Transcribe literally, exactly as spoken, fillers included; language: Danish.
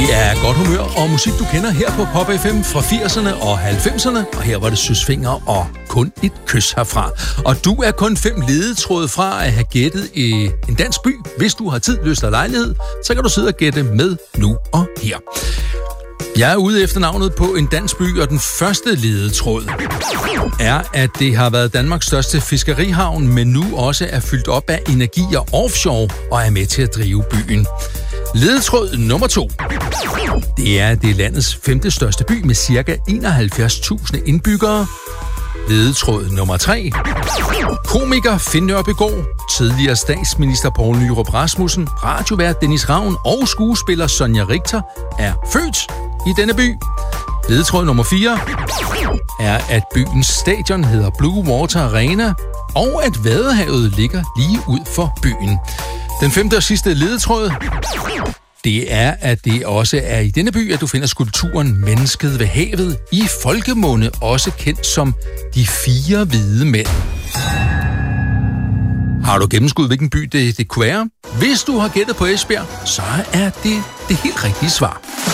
Det er godt humør og musik, du kender her på Pop F M fra firserne og halvfemserne. Og her var det Søsfinger og Kun et kys herfra. Og du er kun fem ledetråde fra at have gættet i en dansk by. Hvis du har tid, lyst og lejlighed, så kan du sidde og gætte med nu og her. Jeg er ude efter navnet på en dansk by, og den første ledetråd er, at det har været Danmarks største fiskerihavn, men nu også er fyldt op af energi og offshore og er med til at drive byen. Ledetråd nummer to. Det er, det er landets femte største by med ca. enoghalvfjerds tusind indbyggere. Ledetråd nummer tre. Komiker Finn Nørbegaard, tidligere statsminister Poul Nyrup Rasmussen, radiovært Dennis Ravn og skuespiller Sonja Richter er født i denne by. Ledetråd nummer fire er, at byens stadion hedder Blue Water Arena, og at Vadehavet ligger lige ud for byen. Den femte og sidste ledetråd, det er, at det også er i denne by, at du finder skulpturen Mennesket ved havet, i folkemunde også kendt som De Fire Hvide Mænd. Har du gennemskudt, hvilken by det, det kunne være? Hvis du har gættet på Esbjerg, så er det det helt rigtige svar.